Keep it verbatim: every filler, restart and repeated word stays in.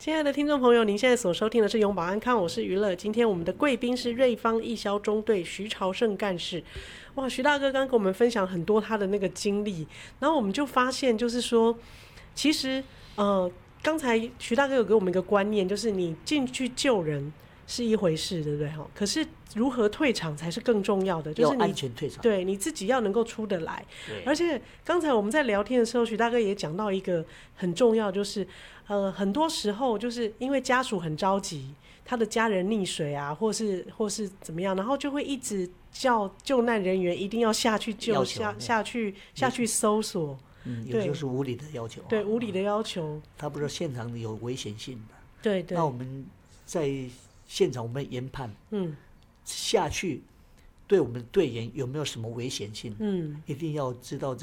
亲爱的听众朋友，您现在所收听的是永保安康，我是娱乐。今天我们的贵宾是瑞芳义消中队徐朝胜干事。哇，徐大哥刚跟我们分享很多他的那个经历，然后我们就发现，就是说，其实呃，刚才徐大哥有给我们一个观念，就是你进去救人是一回事，对不对？可是如何退场才是更重要的，就是你要安全退场， 对你自己要能够出得来。而且刚才我们在聊天的时候，徐大哥也讲到一个很重要，就是呃，很多时候就是因为家属很着急，他的家人溺水啊，或是或是怎么样，然后就会一直叫救难人员一定要下去救，下下去下去搜索。 嗯，有时候是无理的要求， 对，无理的要求。 他不知道现场有危险性的， 对对。 那我们在现场我们研判，嗯，下去对我们队员有没有什么危险性？嗯，一定要知道这